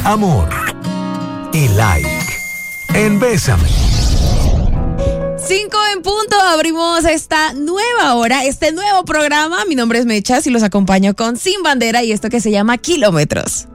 amor y like en Bésame. 5 en punto, abrimos esta nueva hora, este nuevo programa. Mi nombre es Mechas y los acompaño con Sin Bandera y esto que se llama Kilómetros.